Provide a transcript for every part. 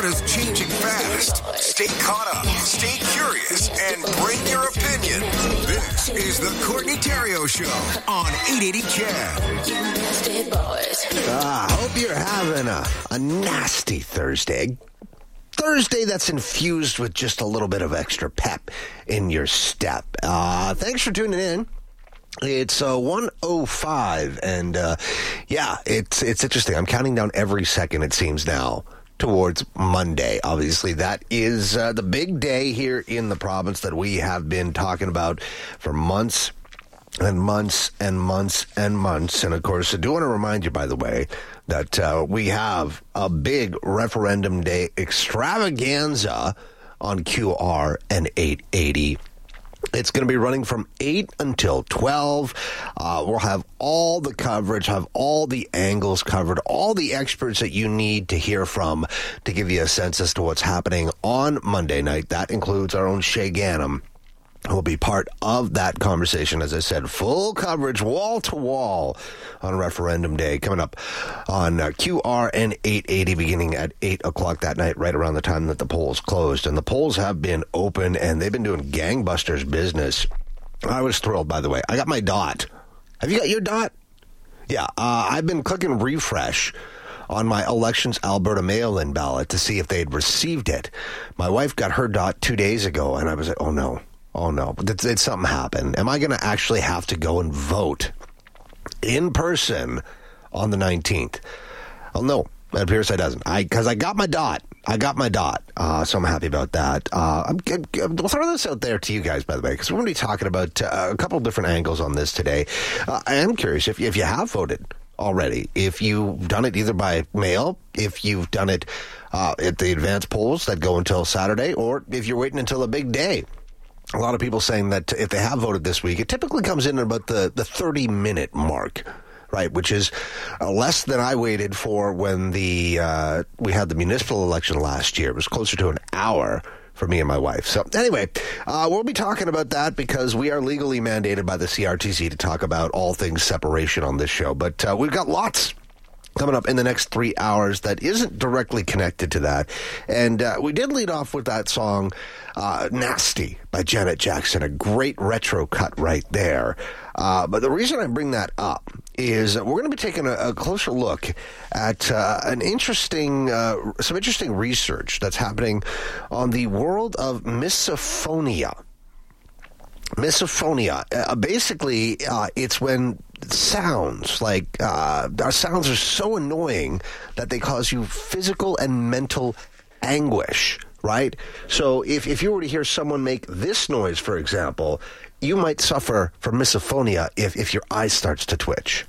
world is changing fast. Stay caught up, stay curious, and bring your opinion. This is the Courtney Theriault Show on 880 CHED. Hope you're having a nasty Thursday. Thursday that's infused with just a little bit of extra pep in your step. Thanks for tuning in. It's 1:05, and it's interesting. I'm counting down every second, it seems now, towards Monday. Obviously, that is the big day here in the province that we have been talking about for months and months and months and months. And, of course, I do want to remind you, by the way, that we have a big Referendum Day extravaganza on QR and 880. It's going to be running from 8 until 12. We'll have all the coverage, have all the angles covered, all the experts that you need to hear from to give you a sense as to what's happening on Monday night. That includes our own Shay Gannam, who will be part of that conversation. As I said, full coverage, wall to wall on Referendum Day, coming up on QR and 880, beginning at 8 o'clock that night, right around the time that the polls closed. And the polls have been open, and they've been doing gangbusters business. I was thrilled, by the way. I got my dot. Have you got your dot? Yeah, I've been clicking refresh on my Elections Alberta mail-in ballot to see if they'd received it. My wife got her dot 2 days ago, and I was like, oh no, did something happen? Am I going to actually have to go and vote in person on the 19th? Well, no, it appears I doesn't. Because I got my dot. So I'm happy about that. I'll throw this out there to you guys, by the way, because we're going to be talking about a couple of different angles on this today. I am curious if you have voted already, if you've done it either by mail, if you've done it at the advance polls that go until Saturday, or if you're waiting until a big day. A lot of people saying that if they have voted this week, it typically comes in at about the 30-minute mark, right, which is less than I waited for when we had the municipal election last year. It was closer to an hour for me and my wife. So anyway, we'll be talking about that because we are legally mandated by the CRTC to talk about all things separation on this show. But we've got lots coming up in the next 3 hours that isn't directly connected to that. And we did lead off with that song, Nasty by Janet Jackson, a great retro cut right there. But the reason I bring that up is that we're going to be taking a closer look at some interesting research that's happening on the world of misophonia. Misophonia, basically, it's when sounds our sounds are so annoying that they cause you physical and mental anguish, right? So if you were to hear someone make this noise, for example, you might suffer from misophonia if your eye starts to twitch.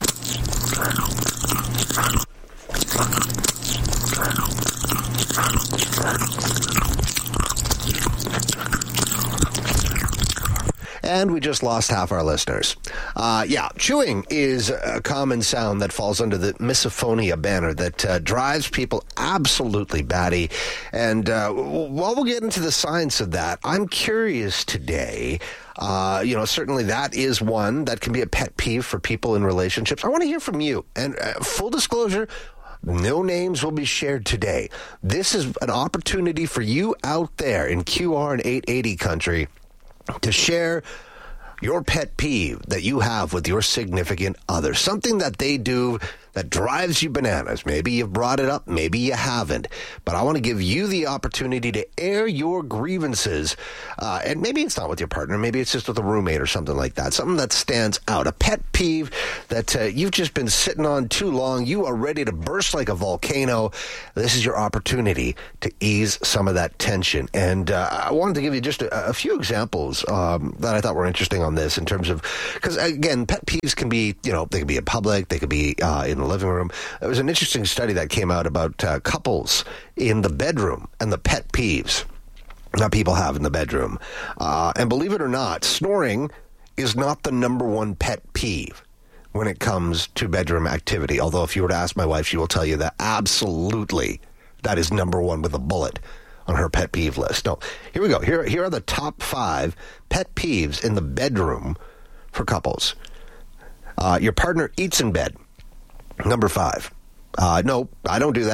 And we just lost half our listeners. Chewing is a common sound that falls under the misophonia banner that drives people absolutely batty. And while we'll get into the science of that, I'm curious today. Certainly that is one that can be a pet peeve for people in relationships. I want to hear from you. And full disclosure, no names will be shared today. This is an opportunity for you out there in QR and 880 country to share your pet peeve that you have with your significant other. Something that they do that drives you bananas. Maybe you've brought it up, maybe you haven't. But I want to give you the opportunity to air your grievances. And maybe it's not with your partner. Maybe it's just with a roommate or something like that. Something that stands out. A pet peeve that you've just been sitting on too long. You are ready to burst like a volcano. This is your opportunity to ease some of that tension. And I wanted to give you just a few examples that I thought were interesting on this in terms of, because again, pet peeves can be, they can be in public, they could be in the living room. There was an interesting study that came out about couples in the bedroom and the pet peeves that people have in the bedroom. And believe it or not, snoring is not the number one pet peeve when it comes to bedroom activity. Although if you were to ask my wife, she will tell you that absolutely that is number one with a bullet on her pet peeve list. No, here we go. Here are the top 5 pet peeves in the bedroom for couples. Your partner eats in bed. Number 5. No, I don't do that.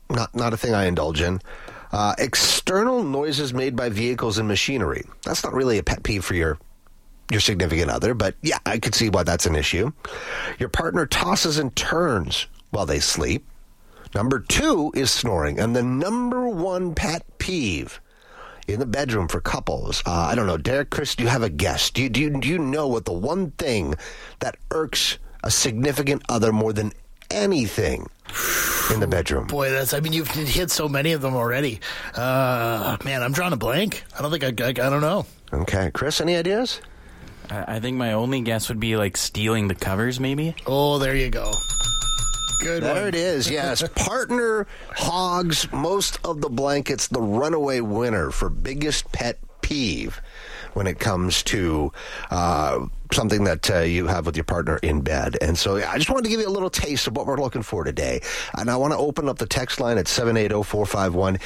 not a thing I indulge in. External noises made by vehicles and machinery. That's not really a pet peeve for your significant other, but yeah, I could see why that's an issue. Your partner tosses and turns while they sleep. Number 2 is snoring. And the number 1 pet peeve in the bedroom for couples. I don't know, Derek, Chris, do you have a guess? Do you know what the one thing that irks a significant other more than anything in the bedroom? Boy, you've hit so many of them already. Man, I'm drawing a blank. I don't think I don't know. Okay, Chris, any ideas? I think my only guess would be like stealing the covers, maybe. Oh, there you go. Good one. There it is, yes. Partner hogs most of the blankets, the runaway winner for biggest pet peeve when it comes to something that you have with your partner in bed. And so I just wanted to give you a little taste of what we're looking for today. And I want to open up the text line at 780-451-8800,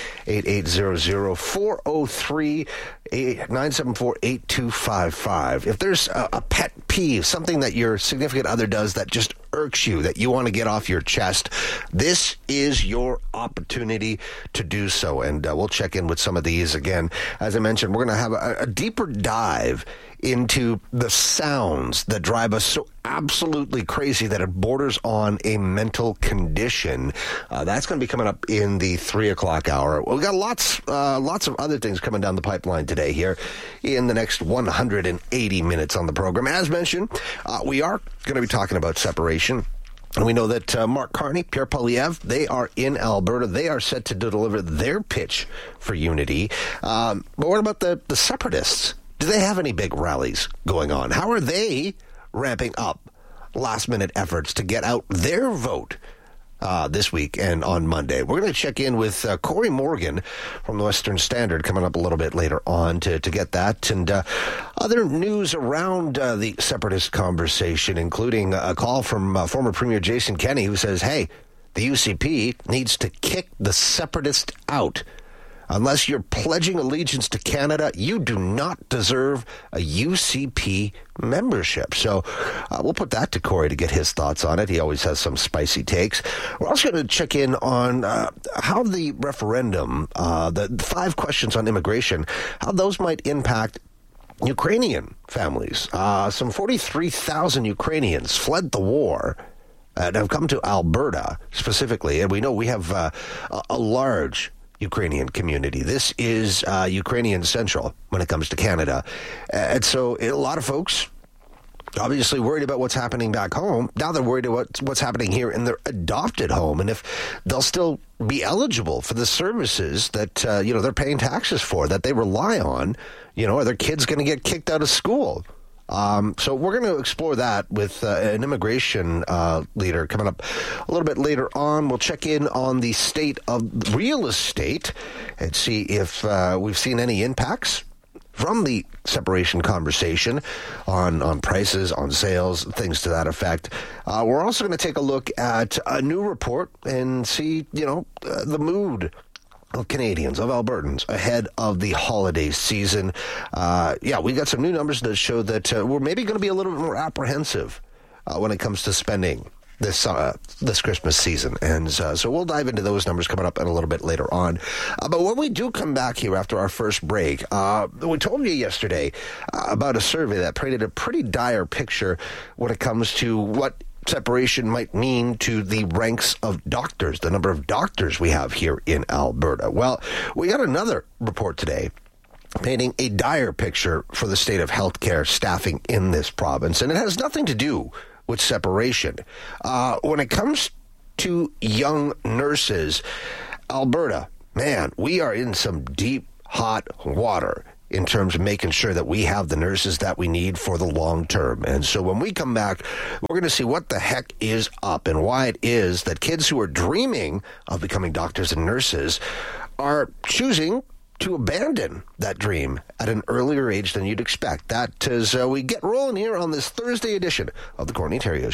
403-974-8255. If there's a pet peeve, something that your significant other does that just irks you, that you want to get off your chest, this is your opportunity to do so. And we'll check in with some of these again. As I mentioned, we're going to have a deeper dive into the sounds that drive us so absolutely crazy that it borders on a mental condition. That's going to be coming up in the 3 o'clock hour. We've got lots of other things coming down the pipeline today here in the next 180 minutes on the program. As mentioned, we are going to be talking about separation. And we know that Mark Carney, Pierre Poilievre, they are in Alberta. They are set to deliver their pitch for unity. But what about the separatists? Do they have any big rallies going on? How are they ramping up last-minute efforts to get out their vote this week and on Monday? We're going to check in with Corey Morgan from the Western Standard coming up a little bit later on to get that. And other news around the separatist conversation, including a call from former Premier Jason Kenney, who says, hey, the UCP needs to kick the separatist out. Unless you're pledging allegiance to Canada, you do not deserve a UCP membership. So we'll put that to Corey to get his thoughts on it. He always has some spicy takes. We're also going to check in on how the referendum, the 5 questions on immigration, how those might impact Ukrainian families. Some 43,000 Ukrainians fled the war and have come to Alberta specifically. And we know we have a large Ukrainian community. This is Ukrainian Central when it comes to Canada. And so a lot of folks obviously worried about what's happening back home. Now they're worried about what's happening here in their adopted home and if they'll still be eligible for the services that, they're paying taxes for, that they rely on. Are their kids going to get kicked out of school? So we're going to explore that with an immigration leader coming up a little bit later on. We'll check in on the state of real estate and see if we've seen any impacts from the separation conversation on prices, on sales, things to that effect. We're also going to take a look at a new report and see, the mood of Canadians, of Albertans, ahead of the holiday season. We got some new numbers that show that we're maybe going to be a little bit more apprehensive when it comes to spending this Christmas season. And so we'll dive into those numbers coming up in a little bit later on. But when we do come back here after our first break, we told you yesterday about a survey that painted a pretty dire picture when it comes to what separation might mean to the ranks of doctors, the number of doctors we have here in Alberta. Well, we got another report today painting a dire picture for the state of healthcare staffing in this province, and it has nothing to do with separation. When it comes to young nurses, Alberta, man, we are in some deep, hot water in terms of making sure that we have the nurses that we need for the long term. And so when we come back, we're going to see what the heck is up and why it is that kids who are dreaming of becoming doctors and nurses are choosing to abandon that dream at an earlier age than you'd expect. That is, we get rolling here on this Thursday edition of the Courtney Theriault Show.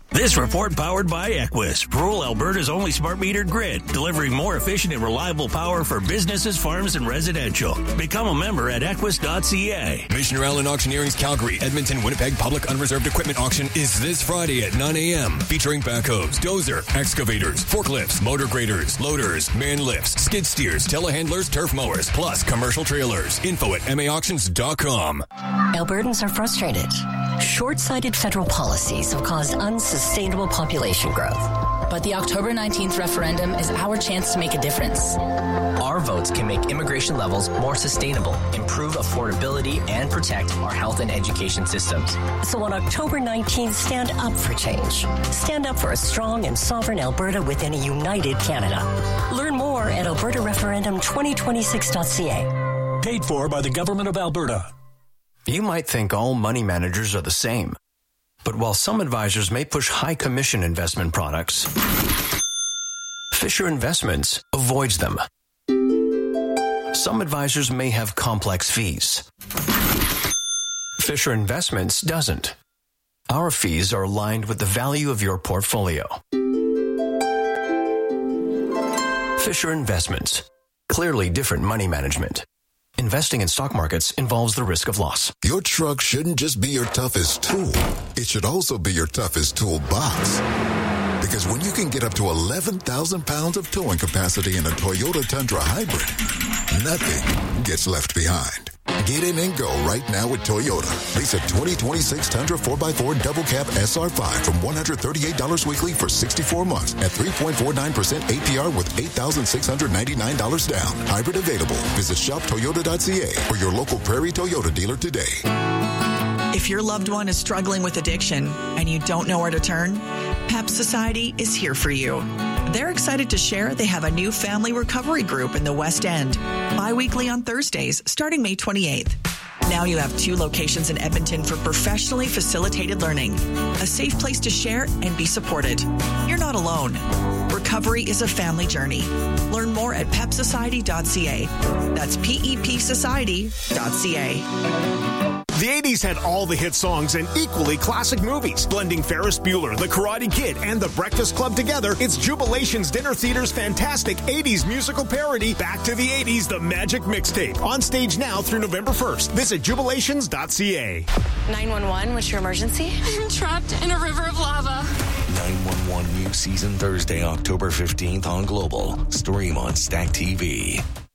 This report powered by Equus, rural Alberta's only smart metered grid, delivering more efficient and reliable power for businesses, farms, and residential. Become a member at equus.ca. Missioner Allen Auctioneering's Calgary, Edmonton, Winnipeg Public Unreserved Equipment Auction is this Friday at 9 a.m. featuring backhoes, dozer, excavators, forklifts, motor graders, loaders, man lifts, skid steers, telehandlers, turf mowers, plus commercial trailers. Info at maauctions.com. Albertans are frustrated. Short-sighted federal policies have caused unsustainable population growth. But the October 19th referendum is our chance to make a difference. Our votes can make immigration levels more sustainable, improve affordability, and protect our health and education systems. So on October 19th, stand up for change. Stand up for a strong and sovereign Alberta within a united Canada. Learn more at albertareferendum2026.ca. Paid for by the Government of Alberta. You might think all money managers are the same. But while some advisors may push high commission investment products, Fisher Investments avoids them. Some advisors may have complex fees. Fisher Investments doesn't. Our fees are aligned with the value of your portfolio. Fisher Investments. Clearly different money management. Investing in stock markets involves the risk of loss. Your truck shouldn't just be your toughest tool. It should also be your toughest toolbox. Because when you can get up to 11,000 pounds of towing capacity in a Toyota Tundra Hybrid, nothing gets left behind. Get in and go right now with Toyota. Lease a 2026 Tundra 4x4 Double Cab SR5 from $138 weekly for 64 months at 3.49% APR with $8,699 down. Hybrid available. Visit shoptoyota.ca or your local Prairie Toyota dealer today. If your loved one is struggling with addiction and you don't know where to turn, PEP Society is here for you. They're excited to share they have a new family recovery group in the West End, bi-weekly on Thursdays, starting May 28th. Now you have 2 locations in Edmonton for professionally facilitated learning, a safe place to share and be supported. You're not alone. Recovery is a family journey. Learn more at pepsociety.ca. That's pepsociety.ca. The 80s had all the hit songs and equally classic movies. Blending Ferris Bueller, The Karate Kid, and The Breakfast Club together, it's Jubilation's Dinner Theater's fantastic 80s musical parody, Back to the 80s, The Magic Mixtape. On stage now through November 1st. Visit jubilations.ca. 911, what's your emergency? I'm trapped in a river of lava. 911 new season Thursday, October 15th on Global. Stream on Stack TV.